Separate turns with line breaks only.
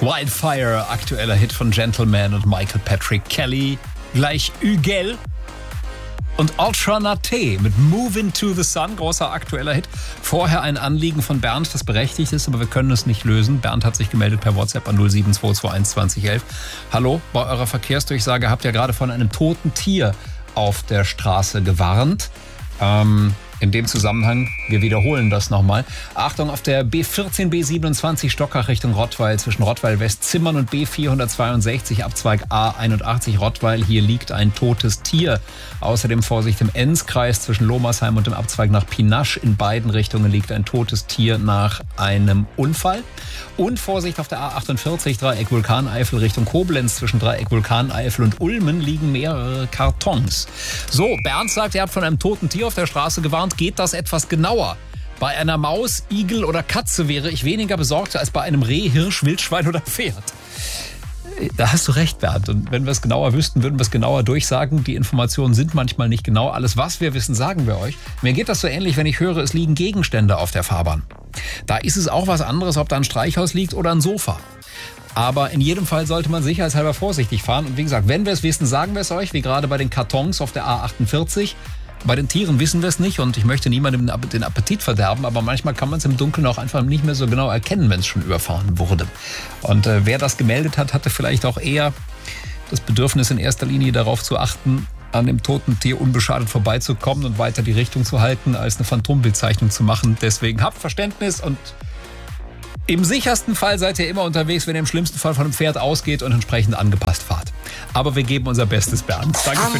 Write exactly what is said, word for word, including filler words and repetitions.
Wildfire, aktueller Hit von Gentleman und Michael Patrick Kelly. Gleich Hügel. Und Ultra Naté mit Move Into the Sun, großer aktueller Hit. Vorher ein Anliegen von Bernd, das berechtigt ist, aber wir können es nicht lösen. Bernd hat sich gemeldet per WhatsApp an null sieben zwei zwei eins zwanzig elf. Hallo, bei eurer Verkehrsdurchsage habt ihr gerade von einem toten Tier auf der Straße gewarnt. Ähm, in dem Zusammenhang, wir wiederholen das nochmal. Achtung, auf der B vierzehn B siebenundzwanzig Stockach Richtung Rottweil zwischen Rottweil West-Zimmern und B vierhundertzweiundsechzig Abzweig A einundachtzig Rottweil. Hier liegt ein totes Tier. Außerdem Vorsicht im Enzkreis zwischen Lomersheim und dem Abzweig nach Pinasch. In beiden Richtungen liegt ein totes Tier nach einem Unfall. Und Vorsicht auf der A achtundvierzig Dreieck Vulkaneifel Richtung Koblenz. Zwischen Dreieck Vulkaneifel und Ulmen liegen mehrere Kartons. So, Bernd sagt, er hat von einem toten Tier auf der Straße gewarnt. Geht das etwas genauer? Bei einer Maus, Igel oder Katze wäre ich weniger besorgt als bei einem Reh, Hirsch, Wildschwein oder Pferd. Da hast du recht, Bernd. Und wenn wir es genauer wüssten, würden wir es genauer durchsagen. Die Informationen sind manchmal nicht genau. Alles, was wir wissen, sagen wir euch. Mir geht das so ähnlich, wenn ich höre, es liegen Gegenstände auf der Fahrbahn. Da ist es auch was anderes, ob da ein Streichhaus liegt oder ein Sofa. Aber in jedem Fall sollte man sicherheitshalber vorsichtig fahren. Und wie gesagt, wenn wir es wissen, sagen wir es euch, wie gerade bei den Kartons auf der A achtundvierzig. Bei den Tieren wissen wir es nicht und ich möchte niemandem den Appetit verderben, aber manchmal kann man es im Dunkeln auch einfach nicht mehr so genau erkennen, wenn es schon überfahren wurde. Und äh, wer das gemeldet hat, hatte vielleicht auch eher das Bedürfnis, in erster Linie darauf zu achten, an dem toten Tier unbeschadet vorbeizukommen und weiter die Richtung zu halten, als eine Phantombezeichnung zu machen. Deswegen habt Verständnis und im sichersten Fall seid ihr immer unterwegs, wenn ihr im schlimmsten Fall von einem Pferd ausgeht und entsprechend angepasst fahrt. Aber wir geben unser Bestes, Bernd. Danke für